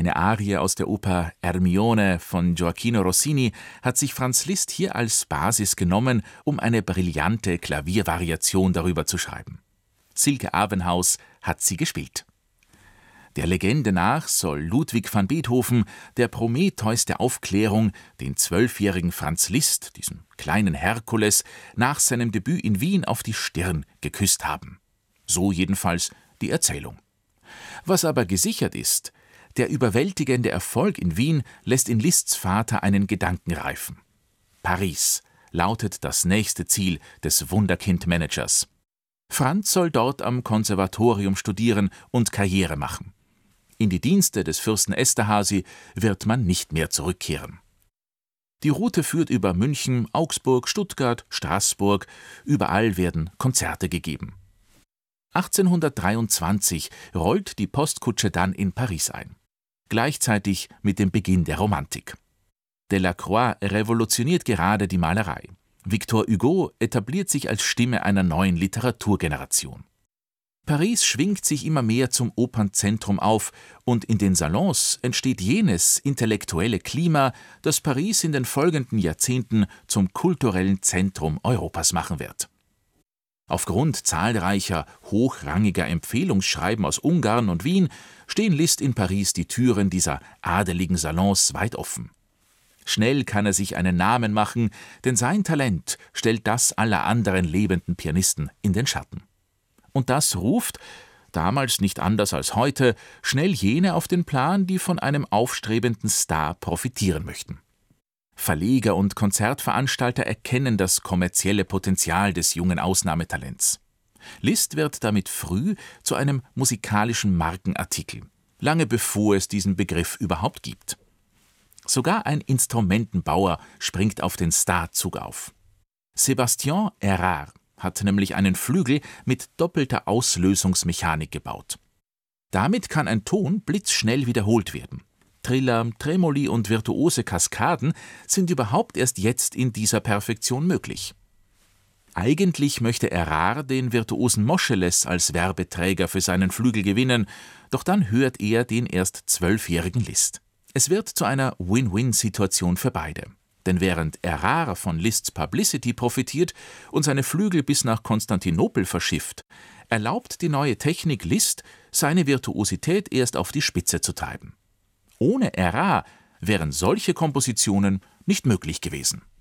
Eine Arie aus der Oper Ermione von Gioacchino Rossini hat sich Franz Liszt hier als Basis genommen, um eine brillante Klaviervariation darüber zu schreiben. Silke Avenhaus hat sie gespielt. Der Legende nach soll Ludwig van Beethoven, der Prometheus der Aufklärung, den 12-jährigen Franz Liszt, diesen kleinen Herkules, nach seinem Debüt in Wien auf die Stirn geküsst haben. So jedenfalls die Erzählung. Was aber gesichert ist: Der überwältigende Erfolg in Wien lässt in Liszts Vater einen Gedanken reifen. Paris lautet das nächste Ziel des Wunderkind-Managers. Franz soll dort am Konservatorium studieren und Karriere machen. In die Dienste des Fürsten Esterházy wird man nicht mehr zurückkehren. Die Route führt über München, Augsburg, Stuttgart, Straßburg. Überall werden Konzerte gegeben. 1823 rollt die Postkutsche dann in Paris ein. Gleichzeitig mit dem Beginn der Romantik. Delacroix revolutioniert gerade die Malerei. Victor Hugo etabliert sich als Stimme einer neuen Literaturgeneration. Paris schwingt sich immer mehr zum Opernzentrum auf und in den Salons entsteht jenes intellektuelle Klima, das Paris in den folgenden Jahrzehnten zum kulturellen Zentrum Europas machen wird. Aufgrund zahlreicher, hochrangiger Empfehlungsschreiben aus Ungarn und Wien stehen Liszt in Paris die Türen dieser adeligen Salons weit offen. Schnell kann er sich einen Namen machen, denn sein Talent stellt das aller anderen lebenden Pianisten in den Schatten. Und das ruft, damals nicht anders als heute, schnell jene auf den Plan, die von einem aufstrebenden Star profitieren möchten. Verleger und Konzertveranstalter erkennen das kommerzielle Potenzial des jungen Ausnahmetalents. Liszt wird damit früh zu einem musikalischen Markenartikel, lange bevor es diesen Begriff überhaupt gibt. Sogar ein Instrumentenbauer springt auf den Starzug auf. Sébastien Érard hat nämlich einen Flügel mit doppelter Auslösungsmechanik gebaut. Damit kann ein Ton blitzschnell wiederholt werden. Triller, Tremoli und virtuose Kaskaden sind überhaupt erst jetzt in dieser Perfektion möglich. Eigentlich möchte Érard den virtuosen Moscheles als Werbeträger für seinen Flügel gewinnen, doch dann hört er den erst 12-jährigen Liszt. Es wird zu einer Win-Win-Situation für beide. Denn während Érard von Liszts Publicity profitiert und seine Flügel bis nach Konstantinopel verschifft, erlaubt die neue Technik Liszt, seine Virtuosität erst auf die Spitze zu treiben. Ohne Érard wären solche Kompositionen nicht möglich gewesen.